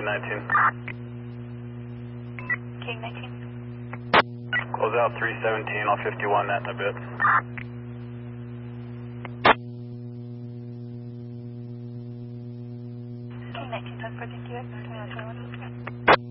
19. King 19. Close out 317, I'll 51 that in a bit. King 19, 10 for DQX, 2121.